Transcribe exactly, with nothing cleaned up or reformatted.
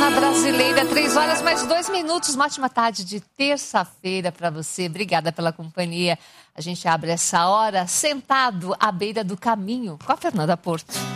na Brasileira, três horas mais dois minutos. Uma ótima tarde de terça-feira para você. Obrigada pela companhia. A gente abre essa hora sentado à beira do caminho com a Fernanda Porto.